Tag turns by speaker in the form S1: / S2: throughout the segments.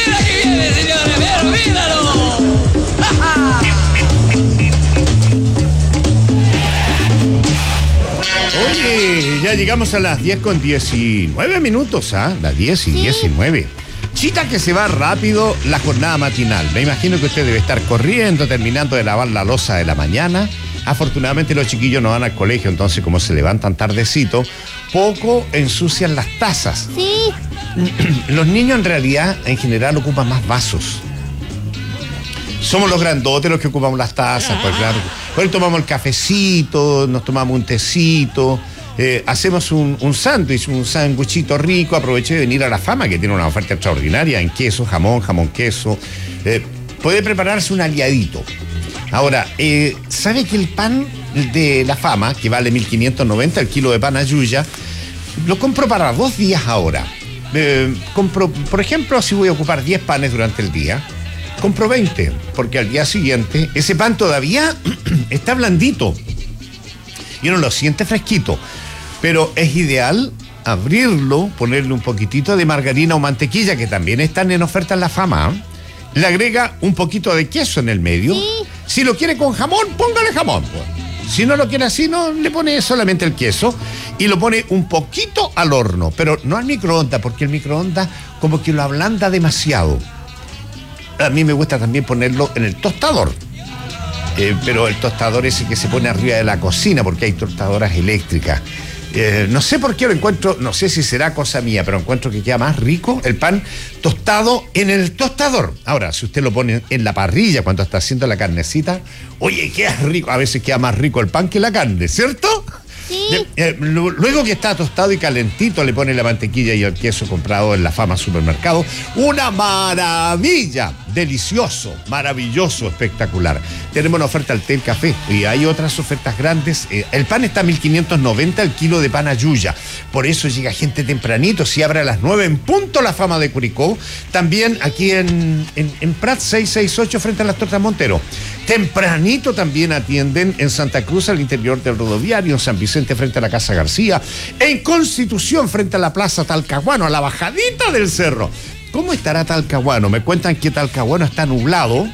S1: mira que viene, señores, pero míralo.
S2: Oye, ya llegamos a las 10:19, ¿ah? Las 10:19. Chita que se va rápido la jornada matinal. Me imagino que usted debe estar corriendo, terminando de lavar la loza de la mañana. Afortunadamente los chiquillos no van al colegio, entonces como se levantan tardecito, poco ensucian las tazas.
S3: Sí.
S2: Los niños en realidad, en general, ocupan más vasos. Somos los grandotes los que ocupamos las tazas, pues claro. Hoy tomamos el cafecito, nos tomamos un tecito, hacemos un sándwich, un sándwichito rico. Aproveché de venir a La Fama, que tiene una oferta extraordinaria en queso, jamón, queso. Puede prepararse un aliadito. Ahora, ¿sabe que el pan de La Fama, que vale 1.590 el kilo de pan Ayuya, lo compro para 2 días ahora? Compro, por ejemplo, si voy a ocupar 10 panes durante el día, compro 20, porque al día siguiente ese pan todavía está blandito y uno lo siente fresquito, pero es ideal abrirlo, ponerle un poquitito de margarina o mantequilla, que también están en oferta en La Fama. Le agrega un poquito de queso en el medio.
S3: Sí.
S2: Si lo quiere con jamón, póngale jamón, pues. Si no lo quiere así, no le pone solamente el queso y lo pone un poquito al horno, pero no al microondas, porque el microondas como que lo ablanda demasiado. A mí me gusta también ponerlo en el tostador, pero el tostador ese que se pone arriba de la cocina, porque hay tostadoras eléctricas. No sé por qué lo encuentro, no sé si será cosa mía, pero encuentro que queda más rico el pan tostado en el tostador. Ahora, si usted lo pone en la parrilla cuando está haciendo la carnecita, oye, queda rico. A veces queda más rico el pan que la carne, ¿cierto?
S3: Sí.
S2: Luego que está tostado y calentito, le pone la mantequilla y el queso comprado en La Fama Supermercado. Una maravilla, delicioso, maravilloso, espectacular. Tenemos una oferta al té, el café, y hay otras ofertas grandes. El pan está a 1.590 el kilo de pan Ayuya. Por eso llega gente tempranito. Si abre a las 9 en punto La Fama de Curicó. También aquí en Prat 668 frente a las Tortas Montero. Tempranito también atienden en Santa Cruz, al interior del rodoviario, en San Vicente frente a la Casa García, en Constitución frente a la Plaza Talcahuano, a la bajadita del cerro. ¿Cómo estará Talcahuano? Me cuentan que Talcahuano está nublado,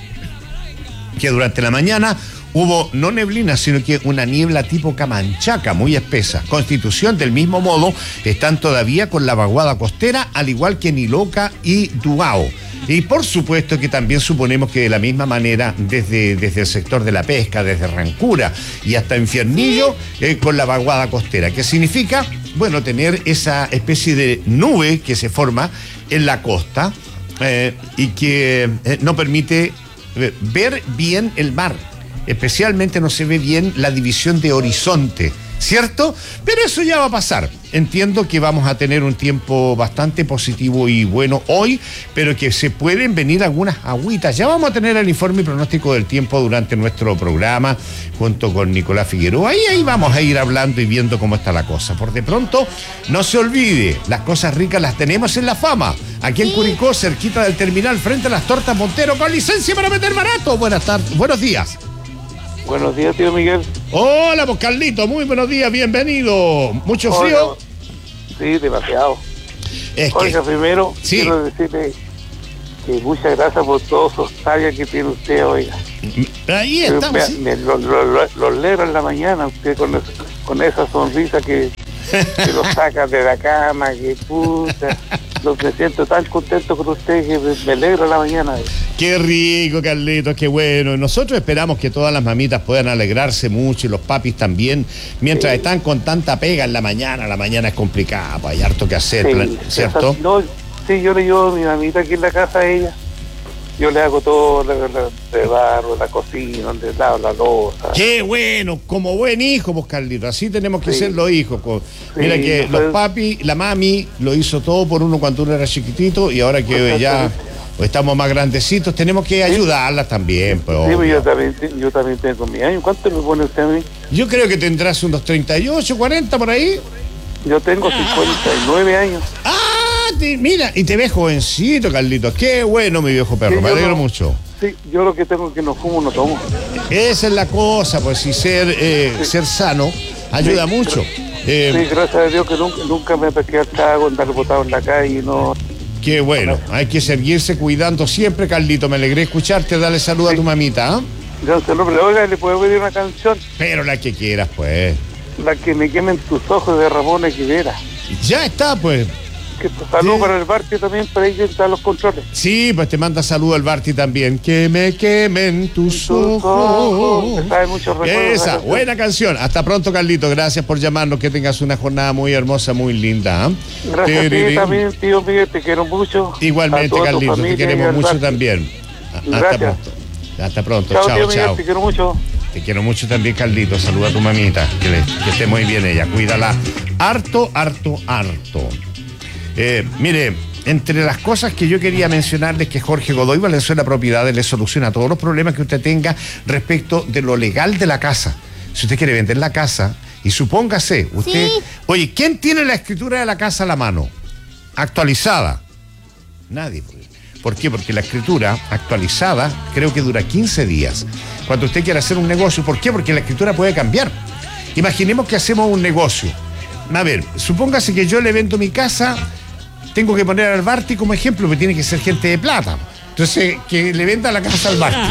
S2: que durante la mañana hubo no neblina, sino que una niebla tipo camanchaca, muy espesa. Constitución, del mismo modo, están todavía con la vaguada costera, al igual que Niloca y Duao. Y por supuesto que también suponemos que de la misma manera desde el sector de la pesca, desde Rancura y hasta Infiernillo, con la vaguada costera, que significa, bueno, tener esa especie de nube que se forma en la costa y que no permite ver bien el mar. Especialmente no se ve bien la división de horizonte, ¿cierto? Pero eso ya va a pasar. Entiendo que vamos a tener un tiempo bastante positivo y bueno hoy, pero que se pueden venir algunas agüitas. Ya vamos a tener el informe y pronóstico del tiempo durante nuestro programa junto con Nicolás Figueroa. Ahí vamos a ir hablando y viendo cómo está la cosa. Por de pronto, no se olvide, las cosas ricas las tenemos en La Fama, aquí en Curicó, cerquita del terminal, frente a las Tortas Montero, con licencia para meter barato. Buenas tardes, buenos días.
S4: Buenos días, tío Miguel.
S2: Hola, pues Carlito, muy buenos días, bienvenido. ¿Mucho frío?
S4: Hola. Sí, demasiado. Oiga, primero
S2: sí,
S4: quiero decirle que muchas gracias por todos esos tallas que tiene usted, oiga.
S2: Ahí estamos.
S4: Los leo en la mañana, usted con esa sonrisa que lo saca de la cama, que puta. Me siento tan contento con usted que me alegro en la mañana.
S2: Qué rico, Carlitos, qué bueno. Nosotros esperamos que todas las mamitas puedan alegrarse mucho y los papis también, mientras están con tanta pega en la mañana es complicada, pues hay harto que hacer, ¿cierto?
S4: Sí, yo le llevo a mi mamita aquí en la casa a ella. Yo le hago todo de barro, la cocina, donde lavo la loza.
S2: Qué bueno, como buen hijo, pues Carlitos, así tenemos que ser los hijos. Mira que los papis, la mami lo hizo todo por uno cuando uno era chiquitito y ahora que ya estamos más grandecitos tenemos que ayudarlas también. Pues,
S4: sí, pues yo también tengo mi año. ¿Cuánto me pone usted a mí?
S2: Yo creo que tendrás unos 38, 40 por ahí.
S4: Yo tengo 59 años.
S2: Mira, y te ves jovencito, Carlitos. Qué bueno, mi viejo perro, sí, me alegro mucho.
S4: Sí, yo lo que tengo es que no fumo, no tomo.
S2: Esa es la cosa, pues, y ser sano ayuda mucho.
S4: Sí, gracias a Dios que nunca me pesqué al trago, andar botado en la calle, no.
S2: Qué bueno, hay que seguirse cuidando siempre, Carlito. Me alegré escucharte, dale salud a tu mamita, ¿eh?
S4: Yo oiga, le puedo pedir una canción,
S2: Pero la que quieras, pues.
S4: la que me quemen tus ojos de Ramón Equivera.
S2: Ya está, pues.
S4: Que saludo
S2: Sí.
S4: para el Barty también, para ahí que están los controles.
S2: Sí, pues te manda saludo al Barty también. Que me quemen tus
S4: ojos,
S2: ojos.
S4: me trae muchos recuerdos
S2: Esa,
S4: esa
S2: buena canción. Hasta pronto, Carlito. Gracias por llamarnos. Que tengas una jornada muy hermosa, muy linda. ¿Eh?
S4: Gracias a ti también, tío Miguel, te quiero mucho.
S2: Igualmente,
S4: A toda tu
S2: Carlito, te
S4: familia y
S2: queremos
S4: al
S2: mucho
S4: Barty.
S2: también. Hasta
S4: Gracias.
S2: pronto. Hasta pronto.
S4: Chao,
S2: Chao,
S4: tío Miguel,
S2: chao.
S4: te quiero mucho.
S2: Te quiero mucho también, Carlito. Saluda a tu mamita. Que esté muy bien ella. Cuídala. Harto. Mire, entre las cosas que yo quería mencionarles, que Jorge Godoy Valenzuela Propiedades le soluciona todos los problemas que usted tenga respecto de lo legal de la casa. Si usted quiere vender la casa, y supóngase, usted...
S3: Sí.
S2: Oye, ¿quién tiene la escritura de la casa a la mano? Actualizada. Nadie. ¿Por qué? Porque la escritura actualizada creo que dura 15 días. Cuando usted quiere hacer un negocio, ¿por qué? Porque la escritura puede cambiar. Imaginemos que hacemos un negocio. A ver, supóngase que yo le vendo mi casa, tengo que poner al Barty como ejemplo, porque tiene que ser gente de plata. Entonces, que le venda la casa al Barty.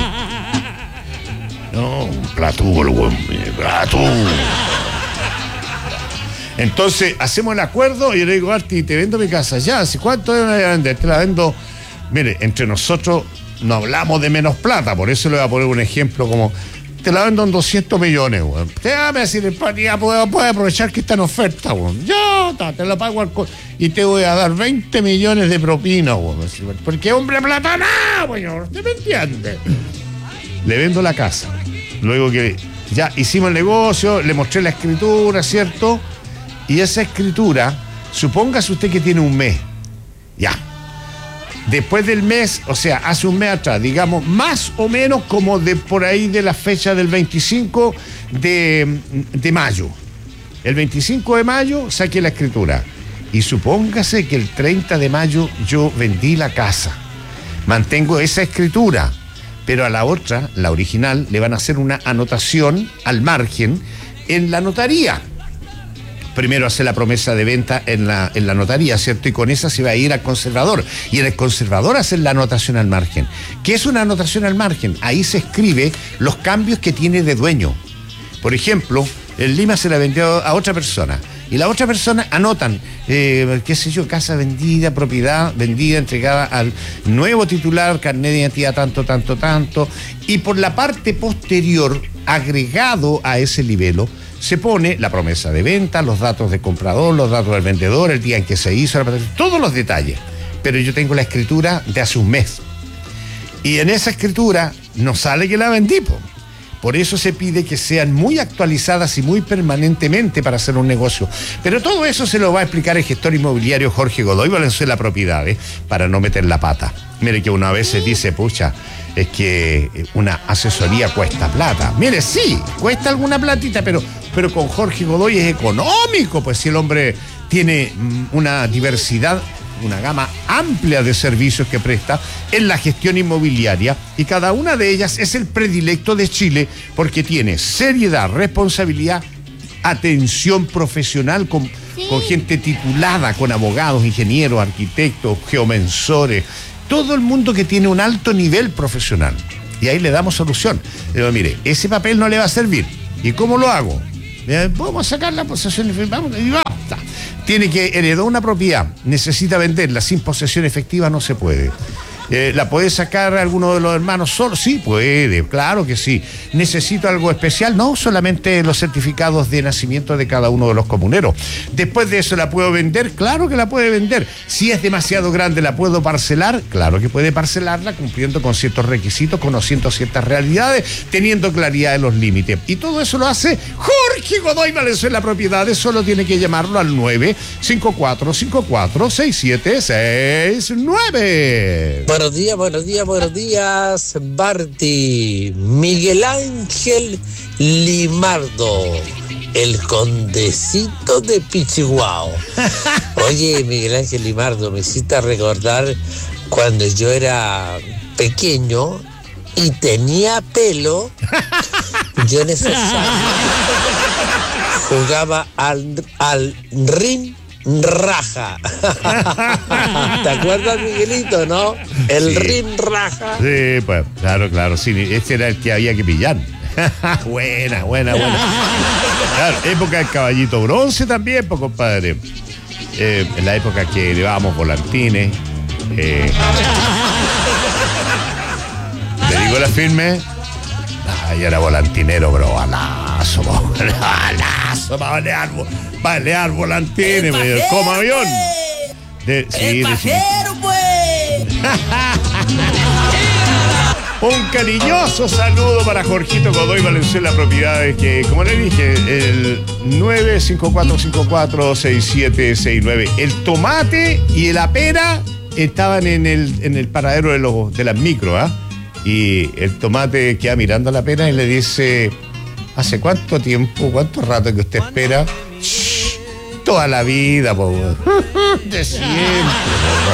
S2: No, un platú, el buen platú. Entonces, hacemos el acuerdo y yo le digo, Barty, te vendo mi casa. Ya, ¿sí? ¿Cuánto me voy a vender? Te la vendo. Mire, entre nosotros no hablamos de menos plata, por eso le voy a poner un ejemplo como, te la vendo en 200 millones, weón. Déjame decir, ya puede aprovechar que está en oferta, weón. Yo te la pago y te voy a dar 20 millones de propina, weón. Porque hombre plata, no, weón. ¿Usted me entiende? Le vendo la casa. Luego que ya hicimos el negocio, le mostré la escritura, ¿cierto? Y esa escritura, supóngase usted que tiene un mes. Ya. Después del mes, o sea, hace un mes atrás, digamos, más o menos como de por ahí de la fecha del 25 de mayo. El 25 de mayo saqué la escritura. Y supóngase que el 30 de mayo yo vendí la casa. Mantengo esa escritura, pero a la otra, la original, le van a hacer una anotación al margen en la notaría. Primero hace la promesa de venta en la notaría, ¿cierto? Y con esa se va a ir al conservador. Y en el conservador hacen la anotación al margen. ¿Qué es una anotación al margen? Ahí se escribe los cambios que tiene de dueño. Por ejemplo, el Lima se la vendió a otra persona. Y la otra persona anotan, qué sé yo, casa vendida, propiedad vendida, entregada al nuevo titular, carnet de identidad tanto. Y por la parte posterior, agregado a ese libelo, se pone la promesa de venta, los datos del comprador, los datos del vendedor, el día en que se hizo, todos los detalles. Pero yo tengo la escritura de hace un mes. Y en esa escritura no sale que la vendí, po. Por eso se pide que sean muy actualizadas y muy permanentemente para hacer un negocio. Pero todo eso se lo va a explicar el gestor inmobiliario Jorge Godoy Valenzuela Propiedades, para no meter la pata. Mire que uno a veces dice, pucha, es que una asesoría cuesta plata. Mire, sí, cuesta alguna platita, pero con Jorge Godoy es económico, pues si el hombre tiene una diversidad, una gama amplia de servicios que presta en la gestión inmobiliaria, y cada una de ellas es el predilecto de Chile porque tiene seriedad, responsabilidad, atención profesional con gente titulada, con abogados, ingenieros, arquitectos, geomensores, todo el mundo que tiene un alto nivel profesional. Y ahí le damos solución. Pero mire, ese papel no le va a servir. ¿Y cómo lo hago? Vamos a sacar la posesión, vamos, y basta. Tiene que heredar una propiedad, necesita venderla sin posesión efectiva, no se puede. ¿La puede sacar alguno de los hermanos solo? Sí, puede, claro que sí. ¿Necesito algo especial? No, solamente los certificados de nacimiento de cada uno de los comuneros. Después de eso, ¿la puedo vender? Claro que la puede vender. Si es demasiado grande, ¿la puedo parcelar? Claro que puede parcelarla, cumpliendo con ciertos requisitos, conociendo ciertas realidades, teniendo claridad de los límites. Y todo eso lo hace Jorge Godoy Valenzuela Propiedades. Solo tiene que llamarlo al 954-54-6769.
S5: Buenos días, Barty. Miguel Ángel Limardo, el condecito de Pichihuao. Oye, Miguel Ángel Limardo, me hiciste recordar cuando yo era pequeño y tenía pelo. Yo en esos años jugaba al ring raja. ¿Te acuerdas, Miguelito, no? El
S2: Sí.
S5: rin raja.
S2: Sí, pues, claro, sí, ese era el que había que pillar. Buena. Claro, época del caballito bronce también, pues, compadre. En la época que llevábamos volantines. ¿Le digo la firme? Yo era volantinero, bro, balazo, para balear volantines, como avión. Sí. Un cariñoso saludo para Jorgito Godoy Valenzuela Propiedades, que, como le dije, el 954546769. El tomate y la pera estaban en el paradero de las micro, ¿ah? Y el tomate queda mirando a la pera y le dice: ¿hace cuánto rato que usted espera? Toda la vida, po. De siempre, po.